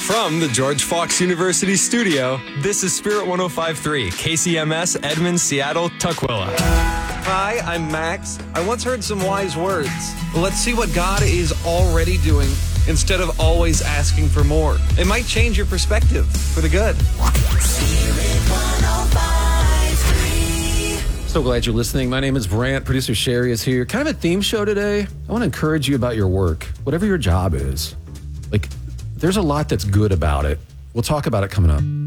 From the George Fox University studio, this is Spirit 105.3, KCMS, Edmonds, Seattle, Tukwila. Hi, I'm Max. I once heard some wise words. Let's see what God is already doing instead of always asking for more. It might change your perspective for the good. So glad you're listening. My name is Brant. Producer Sherry is here. Kind of a theme show today. I want to encourage you about your work, whatever your job is. Like, there's a lot that's good about it. We'll talk about it coming up.